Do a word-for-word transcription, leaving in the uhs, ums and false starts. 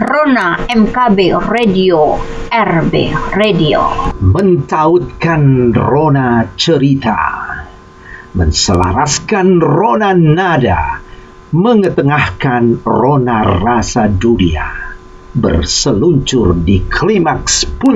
Rona M K B Radio, R B Radio. Mentautkan rona cerita, menselaraskan rona nada, mengetengahkan rona rasa dunia, berseluncur di klimaks puncak